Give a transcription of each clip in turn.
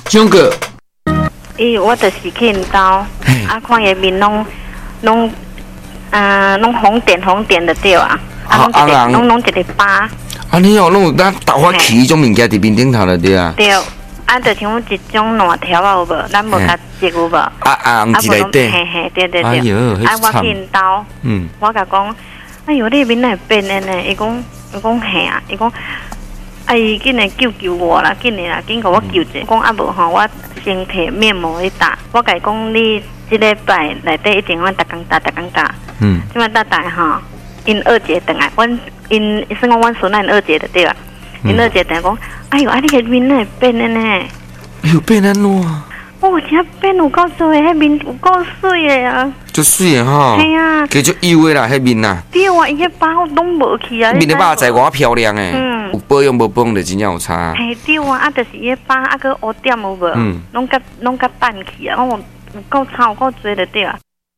蒋哥， 我就是去因兜，看伊面拢红点的对啊，拢一个疤。 你哦，拢有咱豆花起种物件伫面顶头了对啊。 对，就像一种烂条啊有无？咱无甲食有无？ 红一个底。 嘿，对。 哎呦， 我去因兜，我甲讲，哎呦，你面哪会变的呢？伊讲嘿啊，伊讲。伊紧来救我啦！紧来啦，紧甲我救者。讲无吼，我先摕面膜去打。我甲伊讲，你即礼拜内底一定要逐工打。即摆打吼，因二姐等来，因算讲阮孙仔因二姐的对啦。因二姐等讲，哎呦，你个面哪会变的呢？ 哎呦，变安怎？ 真变有够多的，迄面有够水的啊！ 足水的吼。 系啊。 加足油的啦，迄面啦。 对啊，伊迄包拢无去啊。 面的肉在偌漂亮诶。有保养无保养就真正有差。 嘿，对啊，就是伊包个乌点有无？拢甲淡去啊！有够臭，有够多的对啊。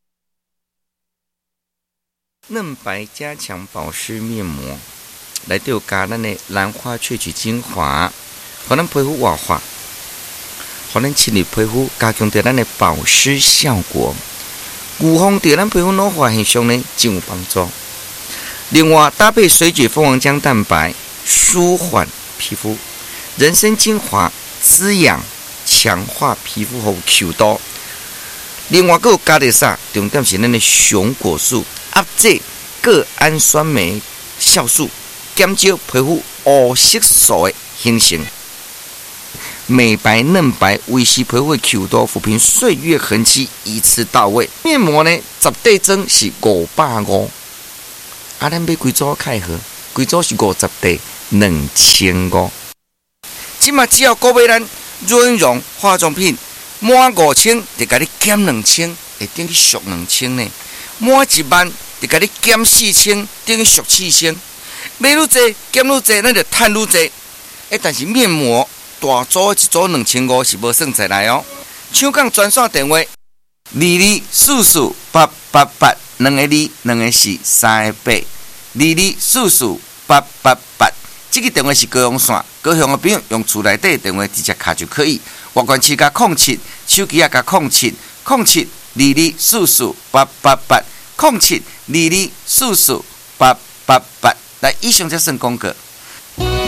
嫩白加强保湿面膜，内底有加咱的兰花萃取精华，互咱皮肤活化，互咱亲密皮肤加强对咱的保湿效果，预防对咱皮肤老化现象呢真有帮助。另外搭配水解蜂王浆蛋白，舒缓皮肤，人参精华滋养强化皮肤和 Q 度。另外还有加的啥？重点是咱的熊果素压制各氨酸酶酵素，减少皮肤黑色素的形成，美白嫩白，维持皮肤的 Q 度，抚平岁月痕迹，一次到位。面膜呢，10块装是550。咱买几组开盒，几组是50块，2500。即马只要购买咱润绒化妆品，满5000就甲你减2000，会等于俗2000呢。满10000就甲你减4000，等于俗4000。买愈济减愈济，咱就赚愈济。但是面膜大组一组2500是无算在内哦。抢讲专线电话22448888，2个2，2个4，3个8。22448888，这个电话是高雄线，高雄的朋友用厝内底电话直接卡就可以。外关市加07，手机也加070722448888，0722448888。来，以上这算广告。